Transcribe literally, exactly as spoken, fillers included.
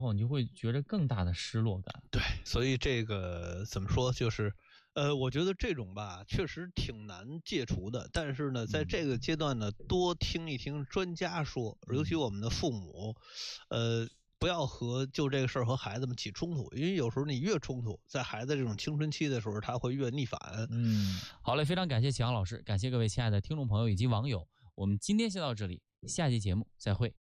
后，你就会觉得更大的失落感。 对，所以这个怎么说，就是呃，我觉得这种吧，确实挺难戒除的。但是呢，在这个阶段呢，多听一听专家说，尤其我们的父母，呃。不要和就这个事儿和孩子们起冲突，因为有时候你越冲突，在孩子这种青春期的时候，他会越逆反。 嗯，好嘞，非常感谢启航老师，感谢各位亲爱的听众朋友以及网友，我们今天先到这里，下期节目再会。